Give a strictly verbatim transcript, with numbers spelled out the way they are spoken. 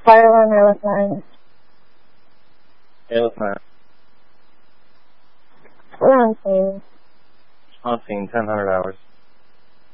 Fire alarm Airless nine. Airless nine. We're on scene. On scene, ten hundred hours.